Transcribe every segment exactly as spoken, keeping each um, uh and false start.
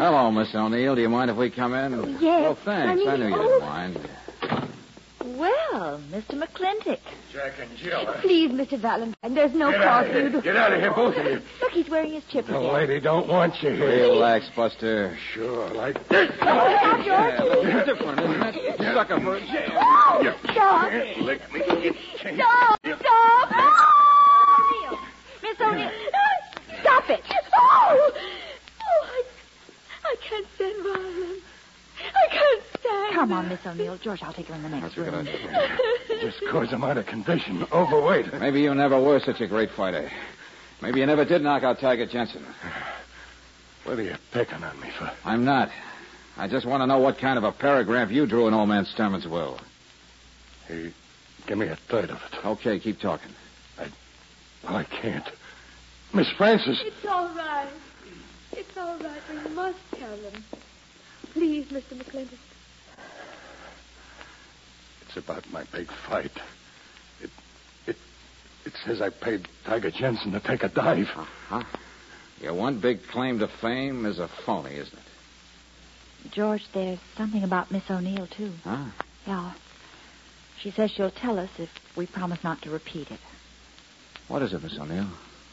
Hello, Miss O'Neill. Do you mind if we come in? Oh, yes. Well, thanks. I, mean, I knew you oh. didn't mind. Well, Mister McClintock. Jack and Jill. Please, Mister Valentine, there's no Get cause out of for you here. to... Get out of here, both of you. Look, he's wearing his chip The again. lady don't want you here. Relax, Buster. Sure, like this. Stop, George. Yeah, a little different, isn't it? Yeah. Sucker for a jail. Oh, You stop. can't lick me. You can't. Stop. You- Stop. O'Neill. Miss O'Neill. Stop it. Oh. Oh, I, I can't stand violence. I can't stand Come on, it. Miss O'Neill. George, I'll take her in the next That's a good room. idea. Just cause I'm out of condition, overweight. Maybe you never were such a great fighter. Maybe you never did knock out Tiger Jensen. What are you picking on me for? I'm not. I just want to know what kind of a paragraph you drew in old man Sturman's will. Hey, give me a third of it. Okay, keep talking. Well, I can't. Miss Francis. It's all right. It's all right. We must tell him. Please, Mister McClintock. It's about my big fight. It, it, it says I paid Tiger Jensen to take a dive. Huh? Your one big claim to fame is a phony, isn't it? George, there's something about Miss O'Neill, too. Huh? Yeah. She says she'll tell us if we promise not to repeat it. What is it, Miss O'Neill?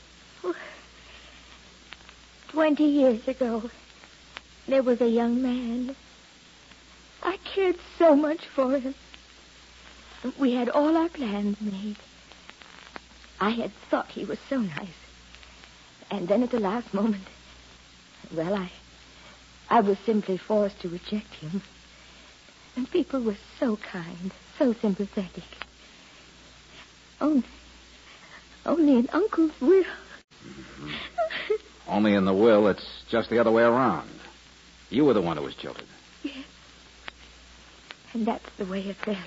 Twenty years ago, there was a young man. I cared so much for him. We had all our plans made. I had thought he was so nice. And then at the last moment, well, I, I was simply forced to reject him. And people were so kind, so sympathetic. Only, only an uncle's will. Mm-hmm. Only in the will, it's just the other way around. You were the one who was jilted. Yes. And that's the way it really was.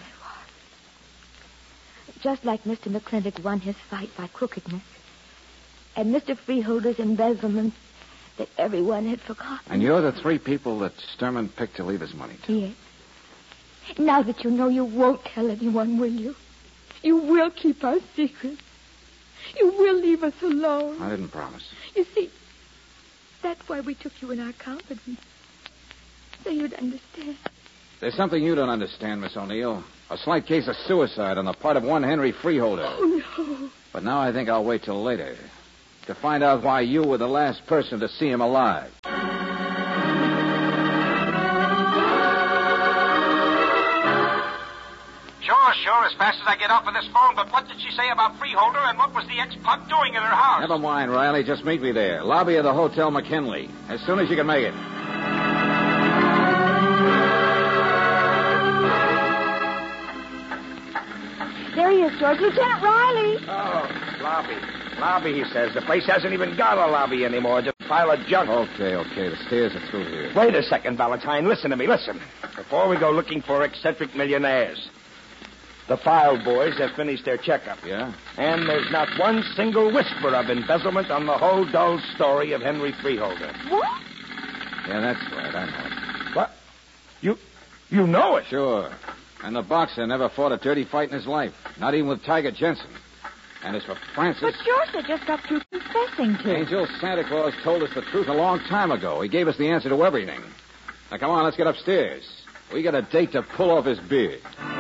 Just like Mister McClintock won his fight by crookedness. And Mister Freeholder's embezzlement that everyone had forgotten. And you're the three people that Sturman picked to leave his money to. Yes. Now that you know, you won't tell anyone, will you? You will keep our secret. You will leave us alone. I didn't promise. You see, that's why we took you in our confidence. So you'd understand. There's something you don't understand, Miss O'Neill. A slight case of suicide on the part of one Henry Freeholder. Oh, no. But now I think I'll wait till later to find out why you were the last person to see him alive. Sure, sure, as fast as I get off of this phone. But what did she say about Freeholder, and what was the ex-pug doing in her house? Never mind, Riley. Just meet me there. Lobby of the Hotel McKinley. As soon as you can make it. There he is, George. Lieutenant Riley. Oh, lobby. Lobby, he says. The place hasn't even got a lobby anymore. Just a pile of junk. Okay, okay. The stairs are through here. Wait a second, Valentine. Listen to me. Listen. Before we go looking for eccentric millionaires, the file boys have finished their checkup. Yeah? And there's not one single whisper of embezzlement on the whole dull story of Henry Freeholder. What? Yeah, that's right. I know it. What? You... you know it? Sure. And the boxer never fought a dirty fight in his life. Not even with Tiger Jensen. And as for Francis... But George had just got through confessing to. Angel, Santa Claus told us the truth a long time ago. He gave us the answer to everything. Now, come on, let's get upstairs. We got a date to pull off his beard.